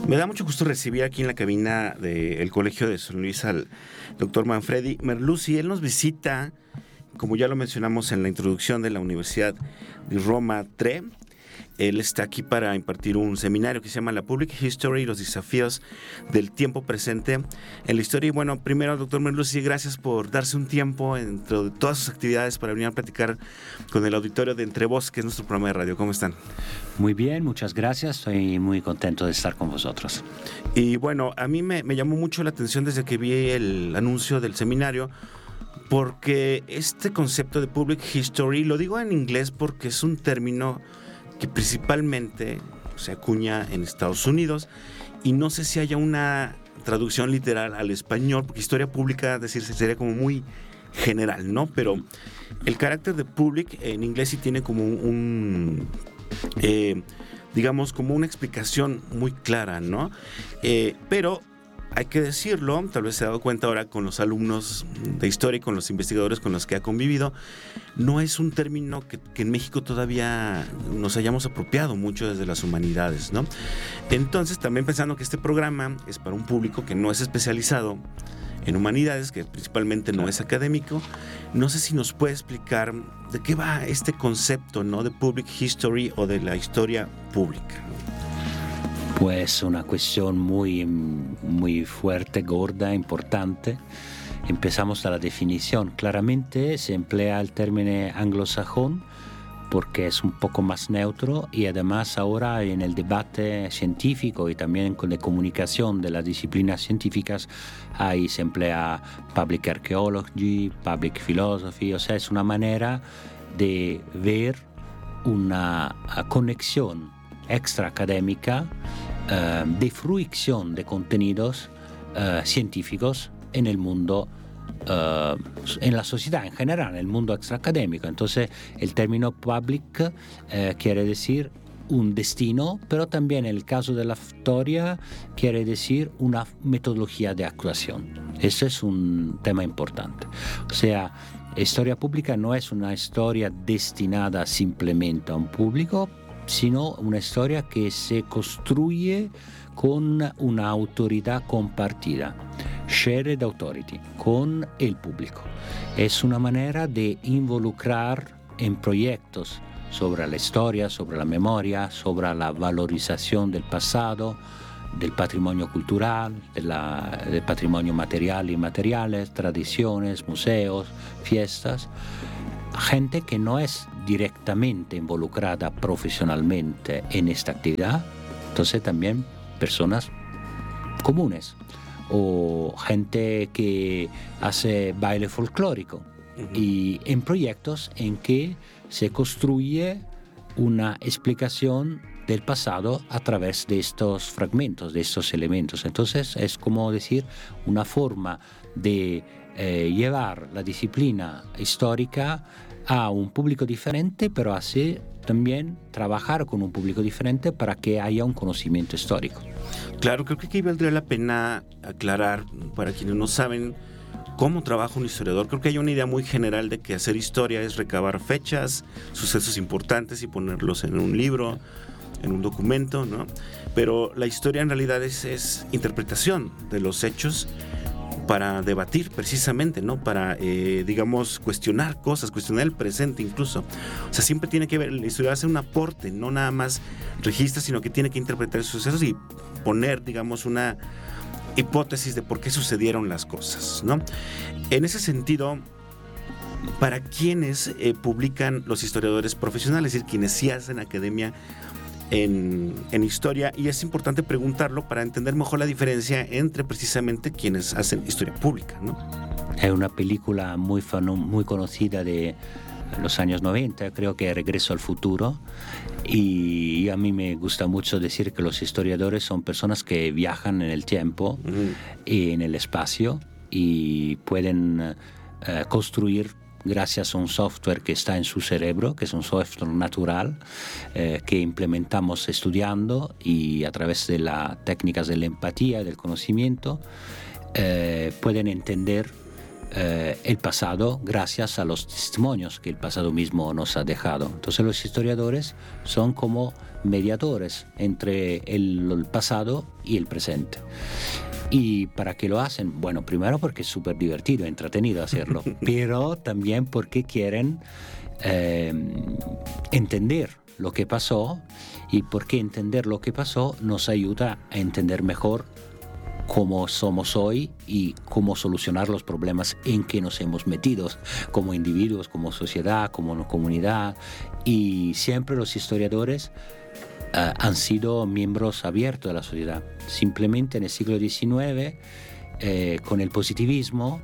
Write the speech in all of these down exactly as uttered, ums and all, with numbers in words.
Me da mucho gusto recibir aquí en la cabina del Colegio de San Luis al doctor Manfredi Merluzzi. Él nos visita, como ya lo mencionamos en la introducción, de la Universidad di Roma tre. Él está aquí para impartir un seminario que se llama La Public History y los desafíos del tiempo presente en la historia. Y bueno, primero, doctor Merluzzi, gracias por darse un tiempo entre de todas sus actividades para venir a platicar con el auditorio de Entre Voces, que es nuestro programa de radio. ¿Cómo están? Muy bien, muchas gracias. Estoy muy contento de estar con vosotros. Y bueno, a mí me, me llamó mucho la atención desde que vi el anuncio del seminario, porque este concepto de Public History, lo digo en inglés porque es un término que principalmente se acuña en Estados Unidos y no sé si haya una traducción literal al español, porque historia pública, decirse, sería como muy general, ¿no? Pero el carácter de public en inglés sí tiene como un, eh, digamos, como una explicación muy clara, ¿no? Eh, pero hay que decirlo, tal vez se ha dado cuenta ahora con los alumnos de historia y con los investigadores con los que ha convivido, no es un término que, que en México todavía nos hayamos apropiado mucho desde las humanidades, ¿no? Entonces, también pensando que este programa es para un público que no es especializado en humanidades, que principalmente no es académico, no sé si nos puede explicar de qué va este concepto, ¿no?, de Public History o de la historia pública. Pues una cuestión muy, muy fuerte, gorda, importante. Empezamos a la definición. Claramente se emplea el término anglosajón porque es un poco más neutro y además ahora en el debate científico y también con la comunicación de las disciplinas científicas ahí se emplea public archaeology, public philosophy, o sea, es una manera de ver una conexión extra académica eh, de fruición de contenidos eh, científicos en el mundo, eh, en la sociedad en general, en el mundo extraacadémico. Entonces, el término public eh, quiere decir un destino, pero también en el caso de la historia quiere decir una metodología de actuación. Ese es un tema importante. O sea, historia pública no es una historia destinada simplemente a un público, sino una historia que se construye con una autoridad compartida, shared authority, con el público. Es una manera de involucrar en proyectos sobre la historia, sobre la memoria, sobre la valorización del pasado, del patrimonio cultural, de la, del patrimonio material y inmateriales, tradiciones, museos, fiestas. Gente que no es directamente involucrada profesionalmente en esta actividad, entonces también personas comunes o gente que hace baile folclórico uh-huh. y en proyectos en que se construye una explicación del pasado a través de estos fragmentos, de estos elementos. Entonces es como decir una forma de eh, llevar la disciplina histórica a un público diferente, pero así también trabajar con un público diferente para que haya un conocimiento histórico. Claro, creo que aquí valdría la pena aclarar para quienes no saben cómo trabaja un historiador. Creo que hay una idea muy general de que hacer historia es recabar fechas, sucesos importantes y ponerlos en un libro, en un documento, ¿no? Pero la historia en realidad es, es interpretación de los hechos para debatir precisamente, ¿no? Para, eh, digamos, cuestionar cosas, cuestionar el presente incluso. O sea, siempre tiene que ver, la historia hace un aporte, no nada más registra, sino que tiene que interpretar esos sucesos y poner, digamos, una hipótesis de por qué sucedieron las cosas, ¿no? En ese sentido, para quienes eh, publican los historiadores profesionales, es decir, quienes sí hacen academia En, en historia, y es importante preguntarlo para entender mejor la diferencia entre precisamente quienes hacen historia pública, ¿no? Es una película muy, fano, muy conocida de los años noventa, creo que Regreso al Futuro, y a mí me gusta mucho decir que los historiadores son personas que viajan en el tiempo uh-huh. y en el espacio y pueden uh, construir gracias a un software que está en su cerebro, que es un software natural, eh, que implementamos estudiando y a través de las técnicas de la empatía y del conocimiento, eh, pueden entender eh, el pasado gracias a los testimonios que el pasado mismo nos ha dejado. Entonces los historiadores son como mediadores entre el, el pasado y el presente. ¿Y para qué lo hacen? Bueno, primero porque es súper divertido, entretenido hacerlo, pero también porque quieren eh, entender lo que pasó, y porque entender lo que pasó nos ayuda a entender mejor cómo somos hoy y cómo solucionar los problemas en que nos hemos metido como individuos, como sociedad, como comunidad. Y siempre los historiadores uh, han sido miembros abiertos de la sociedad. Simplemente en el siglo diecinueve, eh, con el positivismo,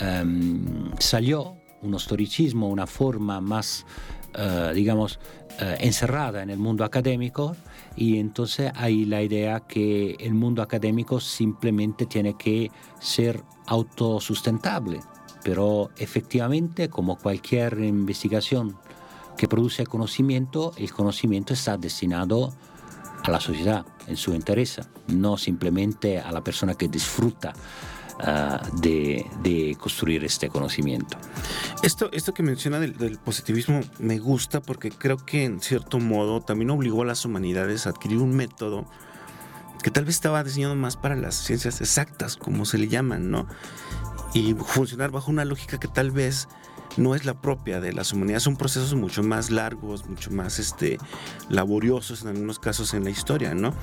um, salió un historicismo, una forma más, uh, digamos, uh, encerrada en el mundo académico, y entonces hay la idea que el mundo académico simplemente tiene que ser autosustentable, pero efectivamente, como cualquier investigación que produce conocimiento, el conocimiento está destinado a la sociedad en su interés, no simplemente a la persona que disfruta uh, de, de construir este conocimiento. Esto, esto que menciona del, del positivismo me gusta, porque creo que en cierto modo también obligó a las humanidades a adquirir un método que tal vez estaba diseñado más para las ciencias exactas, como se le llaman, ¿no? Y funcionar bajo una lógica que tal vez no es la propia de las humanidades. Son procesos mucho más largos, mucho más este, laboriosos en algunos casos en la historia, ¿no?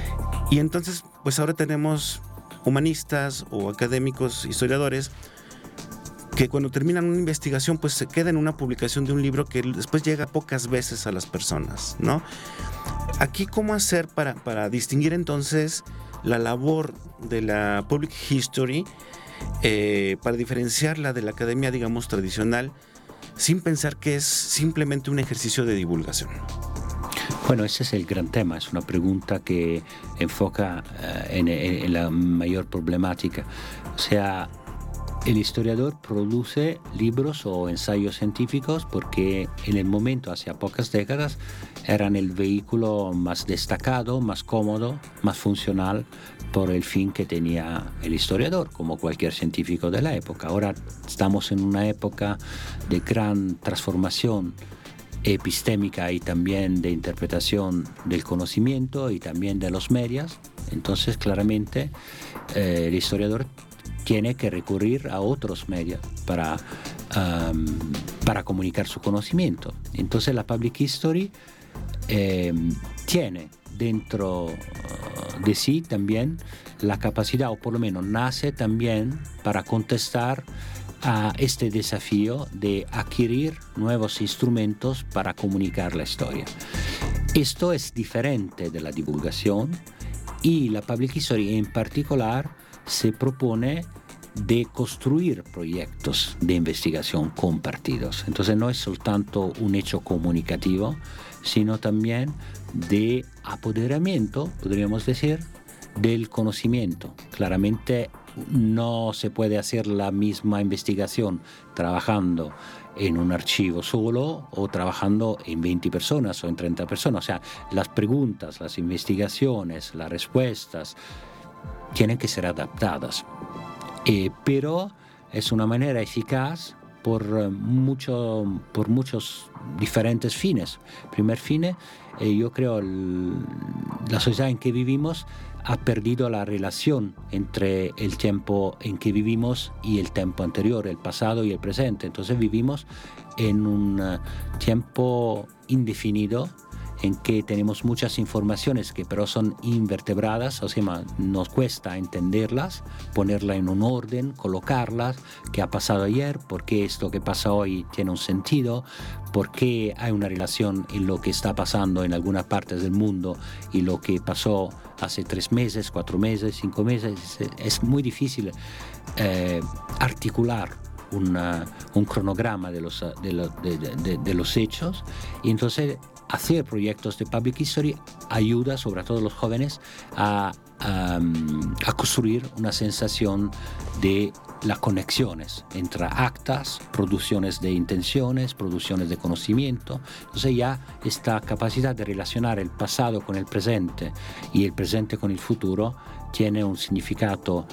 Y entonces, pues ahora tenemos humanistas o académicos, historiadores, que cuando terminan una investigación, pues se queda en una publicación de un libro que después llega pocas veces a las personas, ¿no? Aquí, ¿cómo hacer para, para distinguir entonces la labor de la Public History, eh, para diferenciarla de la academia, digamos, tradicional, sin pensar que es simplemente un ejercicio de divulgación? Bueno, ese es el gran tema, es una pregunta que enfoca uh, en, en, en la mayor problemática. O sea, el historiador produce libros o ensayos científicos porque en el momento, hace pocas décadas, eran el vehículo más destacado, más cómodo, más funcional por el fin que tenía el historiador, como cualquier científico de la época. Ahora estamos en una época de gran transformación epistémica y también de interpretación del conocimiento y también de los medios. Entonces, claramente, eh, el historiador tiene que recurrir a otros medios para, um, para comunicar su conocimiento. Entonces la Public History eh, tiene dentro uh, de sí también la capacidad, o por lo menos nace también para contestar a este desafío de adquirir nuevos instrumentos para comunicar la historia. Esto es diferente de la divulgación, y la Public History en particular se propone de construir proyectos de investigación compartidos. Entonces no es soltanto un hecho comunicativo, sino también de apoderamiento, podríamos decir, del conocimiento. Claramente no se puede hacer la misma investigación trabajando en un archivo solo o trabajando en veinte personas o en treinta personas. O sea, las preguntas, las investigaciones, las respuestas tienen que ser adaptadas. Eh, pero es una manera eficaz por, mucho, por muchos diferentes fines. Primer fin, eh, yo creo el, la sociedad en que vivimos ha perdido la relación entre el tiempo en que vivimos y el tiempo anterior, el pasado y el presente. Entonces vivimos en un uh, tiempo indefinido, en que tenemos muchas informaciones que pero son invertebradas, o sea, nos cuesta entenderlas, ponerlas en un orden, colocarlas, qué ha pasado ayer, por qué esto que pasa hoy tiene un sentido, por qué hay una relación en lo que está pasando en algunas partes del mundo y lo que pasó hace tres meses, cuatro meses, cinco meses. Es muy difícil eh, articular una, un cronograma de los, de, lo, de, de, de los hechos, y entonces hacer proyectos de Public History ayuda sobre todo a los jóvenes a, a, a construir una sensación de las conexiones entre actas, producciones de intenciones, producciones de conocimiento. Entonces ya esta capacidad de relacionar el pasado con el presente y el presente con el futuro tiene un significado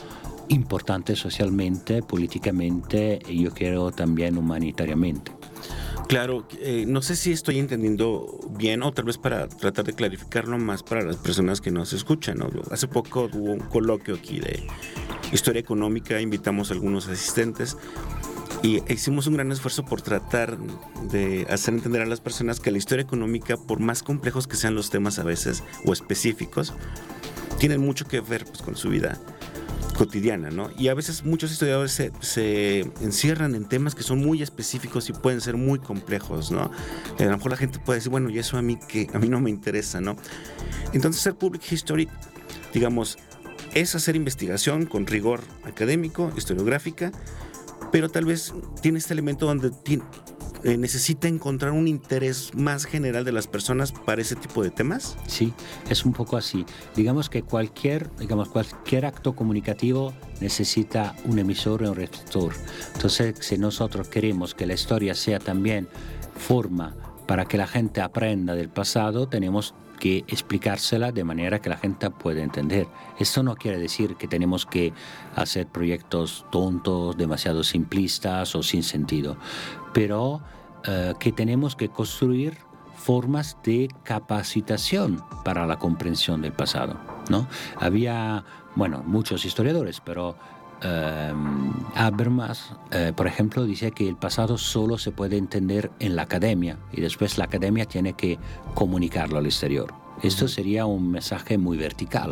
importante socialmente, políticamente y yo creo también humanitariamente. Claro, eh, no sé si estoy entendiendo bien o tal vez para tratar de clarificarlo más para las personas que nos escuchan, ¿no? Hace poco hubo un coloquio aquí de historia económica, invitamos a algunos asistentes y hicimos un gran esfuerzo por tratar de hacer entender a las personas que la historia económica, por más complejos que sean los temas a veces o específicos, tienen mucho que ver pues, con su vida cotidiana, ¿no? Y a veces muchos historiadores se, se encierran en temas que son muy específicos y pueden ser muy complejos, ¿no? A lo mejor la gente puede decir, bueno, y eso a mí que a mí no me interesa, ¿no? Entonces ser public history, digamos, es hacer investigación con rigor académico, historiográfica, pero tal vez tiene este elemento donde tiene, eh, necesita encontrar un interés más general de las personas para ese tipo de temas. Sí, es un poco así. Digamos que cualquier, digamos, cualquier acto comunicativo necesita un emisor y un receptor. Entonces, si nosotros queremos que la historia sea también forma para que la gente aprenda del pasado, tenemos que explicársela de manera que la gente pueda entender. Esto no quiere decir que tenemos que hacer proyectos tontos, demasiado simplistas o sin sentido, pero eh, que tenemos que construir formas de capacitación para la comprensión del pasado, ¿no? Había, bueno, muchos historiadores, pero eh, Habermas, eh, por ejemplo, dice que el pasado solo se puede entender en la academia y después la academia tiene que comunicarlo al exterior. Esto sería un mensaje muy vertical.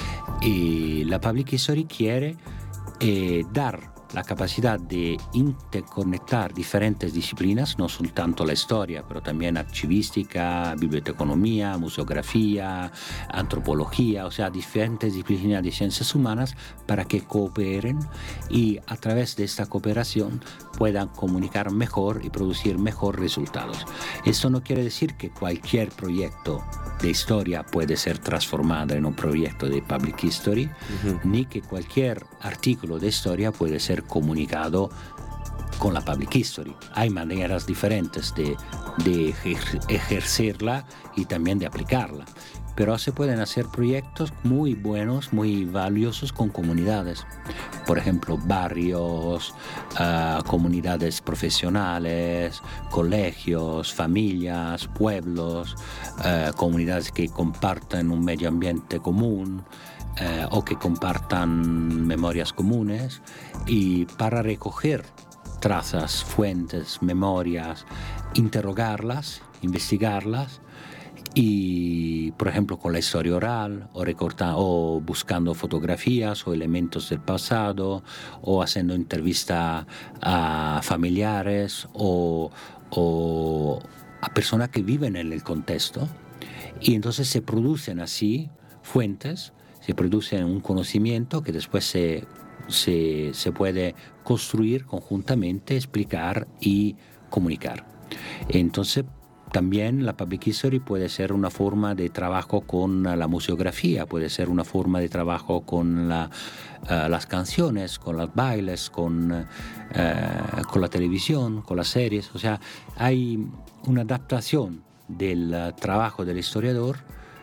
Y la Public History quiere eh, dar la capacidad de interconectar diferentes disciplinas, no soltanto la historia, pero también archivística, biblioteconomía, museografía, antropología, o sea, diferentes disciplinas de ciencias humanas para que cooperen y a través de esta cooperación puedan comunicar mejor y producir mejor resultados. Esto no quiere decir que cualquier proyecto de historia puede ser transformado en un proyecto de public history, uh-huh. ni que cualquier artículo de historia puede ser comunicado con la public history. Hay maneras diferentes de, de ejercerla y también de aplicarla, pero se pueden hacer proyectos muy buenos, muy valiosos con comunidades. Por ejemplo, barrios, uh, comunidades profesionales, colegios, familias, pueblos, uh, comunidades que comparten un medio ambiente común, Eh, o que compartan memorias comunes, y para recoger trazas, fuentes, memorias, interrogarlas, investigarlas y, por ejemplo, con la historia oral o, recorta, o buscando fotografías o elementos del pasado o haciendo entrevistas a familiares o, o a personas que viven en el contexto, y entonces se producen así fuentes, se produce un conocimiento que después se, se, se puede construir conjuntamente, explicar y comunicar. Entonces, también la public history puede ser una forma de trabajo con la museografía, puede ser una forma de trabajo con la, uh, las canciones, con los bailes, con, uh, con la televisión, con las series. O sea, hay una adaptación del uh, trabajo del historiador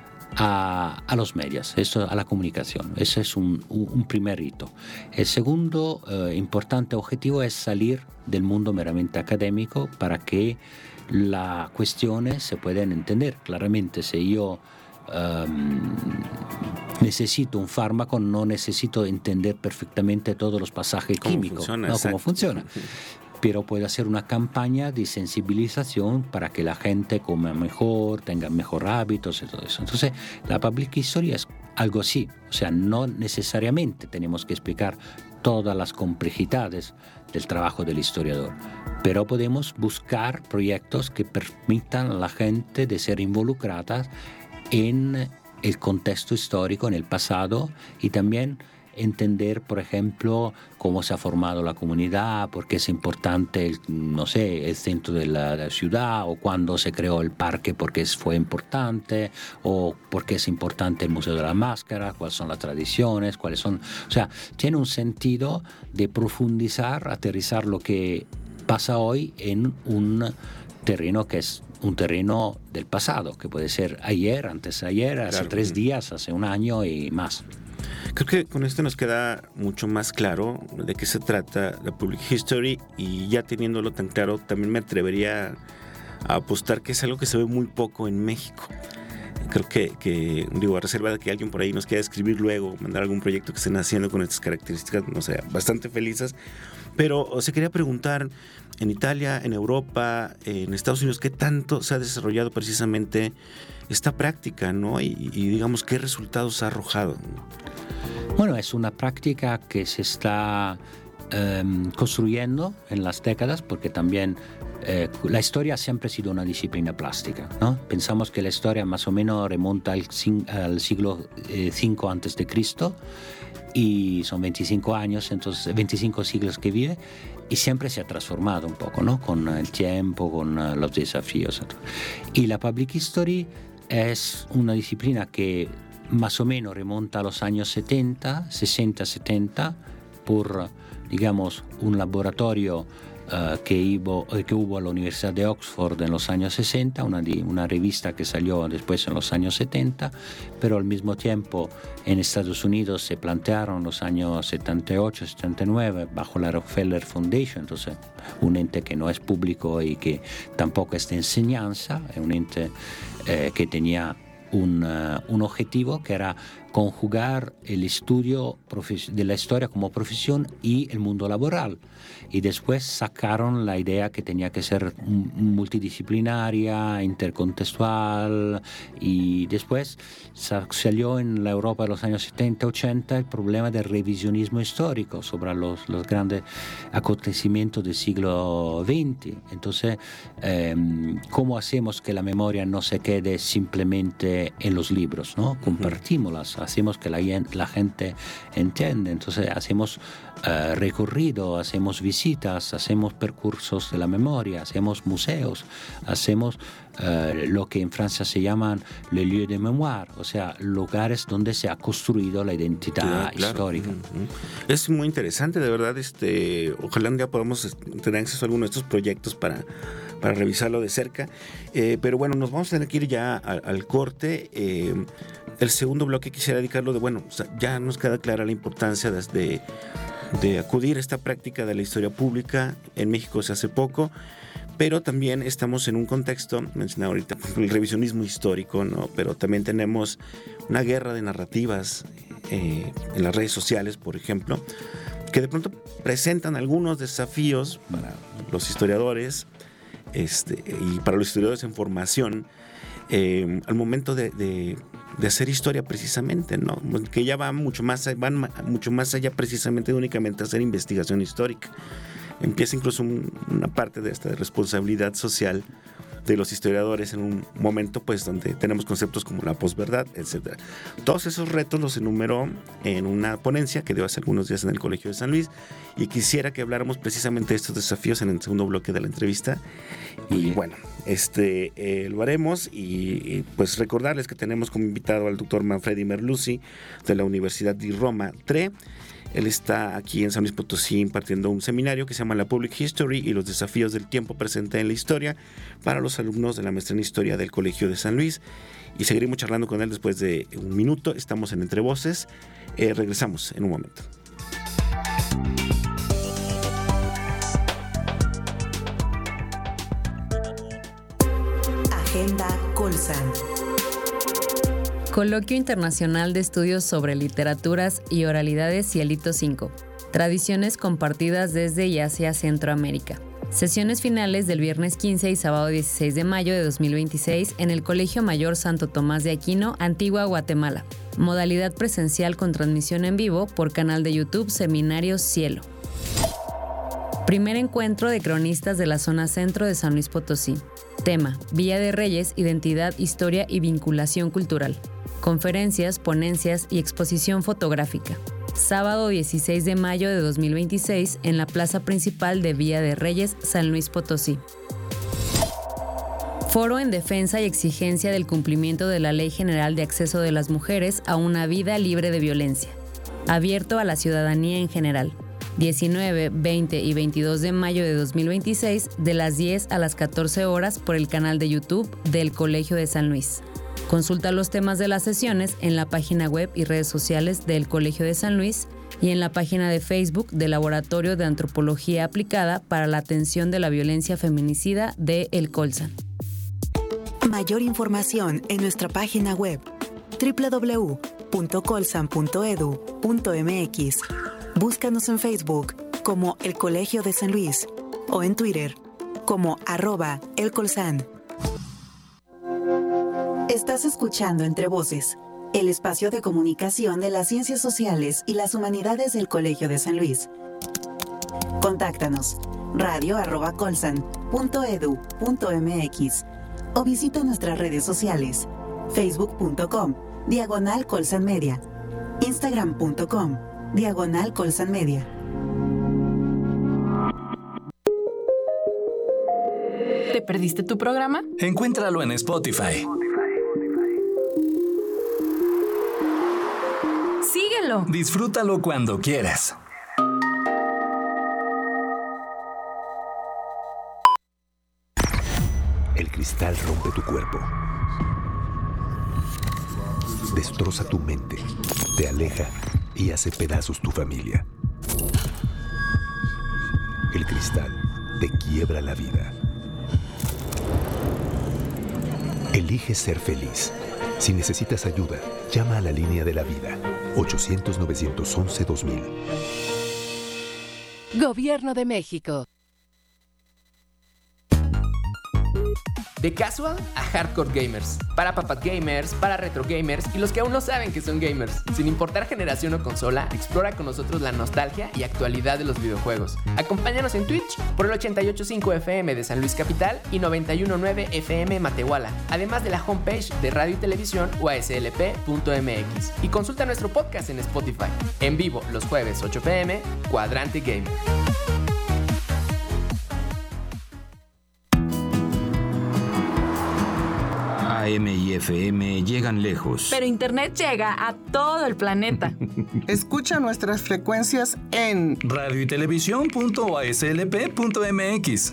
A, a los medios, eso, a la comunicación. Ese es un, un, un primer hito. El segundo eh, importante objetivo es salir del mundo meramente académico para que las cuestiones se puedan entender. Claramente, si yo um, necesito un fármaco, no necesito entender perfectamente todos los pasajes ¿Cómo químicos, funciona? ¿no? Cómo funciona. Pero puede hacer una campaña de sensibilización para que la gente coma mejor, tenga mejor hábitos y todo eso. Entonces, la public history es algo así. O sea, no necesariamente tenemos que explicar todas las complejidades del trabajo del historiador, pero podemos buscar proyectos que permitan a la gente de ser involucrada en el contexto histórico, en el pasado, y también entender, por ejemplo, cómo se ha formado la comunidad, por qué es importante, el, no sé, el centro de la, de la ciudad, o cuándo se creó el parque, por qué fue importante, o por qué es importante el Museo de la Máscara, cuáles son las tradiciones, cuáles son... O sea, tiene un sentido de profundizar, aterrizar lo que pasa hoy en un terreno que es un terreno del pasado, que puede ser ayer, antes de ayer, hace claro. tres días, hace un año y más. Creo que con esto nos queda mucho más claro de qué se trata la Public History, y ya teniéndolo tan claro, también me atrevería a apostar que es algo que se ve muy poco en México. Creo que, que digo, a reserva de que alguien por ahí nos quiera escribir luego, mandar algún proyecto que estén haciendo con estas características, no sé, bastante felices. Pero o sea, quería preguntar, en Italia, en Europa, en Estados Unidos, ¿qué tanto se ha desarrollado precisamente esta práctica, ¿no? Y, y digamos, ¿qué resultados ha arrojado? Bueno, es una práctica que se está eh, construyendo en las décadas, porque también eh, la historia siempre ha sido una disciplina plástica, ¿no? Pensamos que la historia más o menos remonta al, al siglo cinco eh, antes de Cristo, y son veinticinco años, entonces veinticinco siglos que vive, y siempre se ha transformado un poco, ¿no? Con el tiempo, con uh, los desafíos. Y la Public History es una disciplina que más o menos remonta a los años setenta, sesenta, setenta, por, digamos, un laboratorio uh, que, hubo, que hubo a la Universidad de Oxford en los años sesenta, una, una revista que salió después en los años setenta, pero al mismo tiempo en Estados Unidos se plantearon en los años setenta y ocho, setenta y nueve bajo la Rockefeller Foundation, entonces un ente que no es público y que tampoco es de enseñanza, es un ente eh, que tenía Un, uh, un objetivo que era conjugar el estudio de la historia como profesión y el mundo laboral. Y después sacaron la idea que tenía que ser multidisciplinaria, intercontextual, y después salió en la Europa de los años setenta, ochenta el problema del revisionismo histórico sobre los, los grandes acontecimientos del siglo veinte. Entonces, eh, ¿cómo hacemos que la memoria no se quede simplemente en los libros, ¿no? Compartímoslas, hacemos que la, la gente entienda. Entonces hacemos uh, recorrido, hacemos visitas, hacemos percursos de la memoria, hacemos museos, hacemos uh, lo que en Francia se llaman les lieux de mémoire, o sea, lugares donde se ha construido la identidad, sí, claro, histórica. Uh-huh. Es muy interesante, de verdad. Este, ojalá un día podamos tener acceso a alguno de estos proyectos para para revisarlo de cerca. Eh, pero bueno, nos vamos a tener que ir ya al, al corte. Eh, el segundo bloque quisiera dedicarlo de, bueno, o sea, ya nos queda clara la importancia de, de, de acudir a esta práctica de la historia pública. En México se hace poco, pero también estamos en un contexto, mencionaba ahorita el revisionismo histórico, ¿no? Pero también tenemos una guerra de narrativas eh, en las redes sociales, por ejemplo, que de pronto presentan algunos desafíos para los historiadores, Este, y para los historiadores en formación, eh, al momento de, de, de hacer historia precisamente, ¿no? Que ya va mucho más, van mucho más allá precisamente de únicamente hacer investigación histórica. Empieza incluso un, una parte de esta responsabilidad social de los historiadores en un momento pues donde tenemos conceptos como la posverdad, etcétera. Todos esos retos los enumeró en una ponencia que dio hace algunos días en el Colegio de San Luis, y quisiera que habláramos precisamente de estos desafíos en el segundo bloque de la entrevista. Y bueno, este eh, lo haremos, y, y pues recordarles que tenemos como invitado al doctor Manfredi Merluzzi de la Universidad di Roma tre. Él está aquí en San Luis Potosí impartiendo un seminario que se llama la Public History y los desafíos del tiempo presente en la historia para los alumnos de la maestría en historia del Colegio de San Luis. Y seguiremos charlando con él después de un minuto. Estamos en Entre Voces. Eh, regresamos en un momento. Agenda Colsan. Coloquio Internacional de Estudios sobre Literaturas y Oralidades Cielito cinco. Tradiciones compartidas desde y hacia Centroamérica. Sesiones finales del viernes quince y sábado dieciséis de mayo de dos mil veintiséis en el Colegio Mayor Santo Tomás de Aquino, Antigua Guatemala. Modalidad presencial con transmisión en vivo por canal de YouTube Seminarios Cielo. Primer encuentro de cronistas de la zona centro de San Luis Potosí. Tema: Villa de Reyes, Identidad, Historia y Vinculación Cultural. Conferencias, ponencias y exposición fotográfica. Sábado dieciséis de mayo de dos mil veintiséis en la plaza principal de Villa de Reyes, San Luis Potosí. Foro en defensa y exigencia del cumplimiento de la Ley General de Acceso de las Mujeres a una vida libre de violencia. Abierto a la ciudadanía en general. diecinueve, veinte y veintidós de mayo de dos mil veintiséis, de las diez a las catorce horas por el canal de YouTube del Colegio de San Luis. Consulta los temas de las sesiones en la página web y redes sociales del Colegio de San Luis y en la página de Facebook del Laboratorio de Antropología Aplicada para la Atención de la Violencia Feminicida de El Colsan. Mayor información en nuestra página web doble u doble u doble u punto colsan punto e d u punto m x. Búscanos en Facebook como El Colegio de San Luis o en Twitter como arroba El Colsan. Estás escuchando Entre Voces, el espacio de comunicación de las ciencias sociales y las humanidades del Colegio de San Luis. Contáctanos radio arroba colsan punto e d u punto m x o visita nuestras redes sociales facebook punto com diagonal Colsan Media, instagram punto com diagonal Colsan Media. ¿Te perdiste tu programa? Encuéntralo en Spotify. Síguelo. Disfrútalo cuando quieras. El cristal rompe tu cuerpo. Destroza tu mente, te aleja y hace pedazos tu familia. El cristal te quiebra la vida. Elige ser feliz. Si necesitas ayuda, llama a la línea de la vida, ochocientos, novecientos once, dos mil. Gobierno de México. De casual a hardcore gamers, para papas gamers, para retro gamers y los que aún no saben que son gamers. Sin importar generación o consola, explora con nosotros la nostalgia y actualidad de los videojuegos. Acompáñanos en Twitch por el ochenta y ocho punto cinco F M de San Luis Capital y noventa y uno punto nueve F M Matehuala, además de la homepage de Radio y Televisión u a s l p punto m x. Y consulta nuestro podcast en Spotify. En vivo los jueves ocho p m, Cuadrante Gamer. A M y F M llegan lejos. Pero Internet llega a todo el planeta. Escucha nuestras frecuencias en radio y televisión punto a s l p punto m x.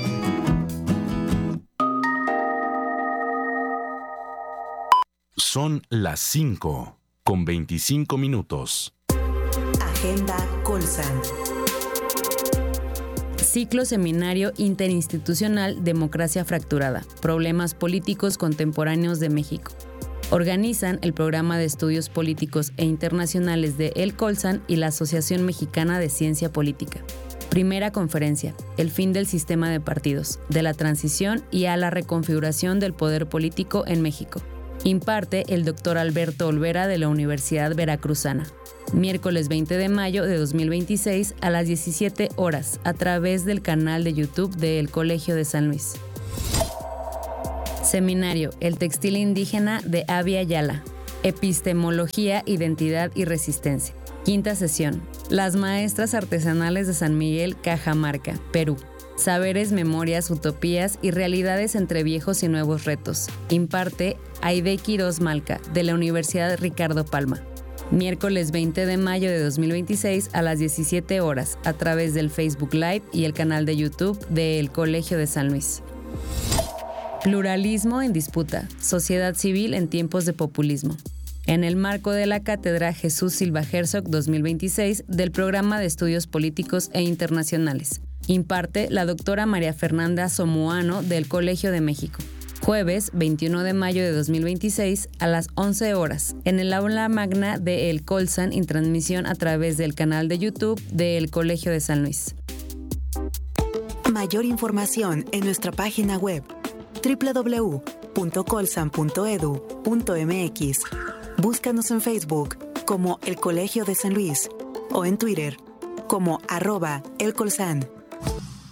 Son las cinco con veinticinco minutos. Agenda Colsan. Ciclo Seminario Interinstitucional Democracia Fracturada, Problemas Políticos Contemporáneos de México. Organizan el Programa de Estudios Políticos e Internacionales de El Colsan y la Asociación Mexicana de Ciencia Política. Primera conferencia, El fin del sistema de partidos, de la transición y a la reconfiguración del poder político en México. Imparte el doctor Alberto Olvera de la Universidad Veracruzana. Miércoles veinte de mayo de dos mil veintiséis a las diecisiete horas a través del canal de YouTube del Colegio de San Luis. Seminario El textil indígena de Abya Yala. Epistemología, identidad y resistencia. Quinta sesión. Las maestras artesanales de San Miguel, Cajamarca, Perú. Saberes, memorias, utopías y realidades entre viejos y nuevos retos. Imparte Aide Quiroz Malca de la Universidad Ricardo Palma. Miércoles veinte de mayo de dos mil veintiséis a las diecisiete horas a través del Facebook Live y el canal de YouTube del Colegio de San Luis. Pluralismo en disputa, sociedad civil en tiempos de populismo. En el marco de la Cátedra Jesús Silva Herzog dos mil veintiséis del Programa de Estudios Políticos e Internacionales. Imparte la doctora María Fernanda Somoano del Colegio de México. Jueves veintiuno de mayo de dos mil veintiséis a las once horas en el aula magna de El Colsan y transmisión a través del canal de YouTube del Colegio de San Luis. Mayor información en nuestra página web doble u doble u doble u punto colsan punto e d u punto m x. Búscanos en Facebook como El Colegio de San Luis o en Twitter como arroba El Colsan.